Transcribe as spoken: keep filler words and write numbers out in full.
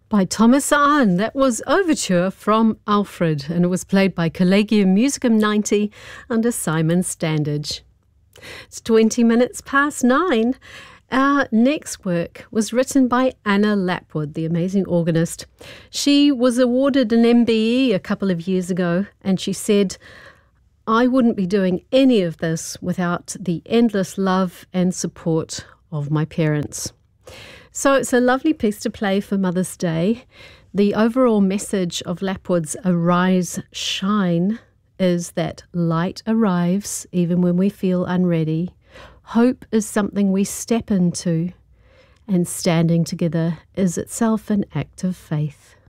By Thomas Ahn. That was Overture from Alfred, and it was played by Collegium Musicum ninety under Simon Standage. It's twenty minutes past nine. Our next work was written by Anna Lapwood, the amazing organist. She was awarded an M B E a couple of years ago, and she said, "I wouldn't be doing any of this without the endless love and support of my parents." So it's a lovely piece to play for Mother's Day. The overall message of Lapwood's Arise, Shine is that light arrives even when we feel unready. Hope is something we step into, and standing together is itself an act of faith.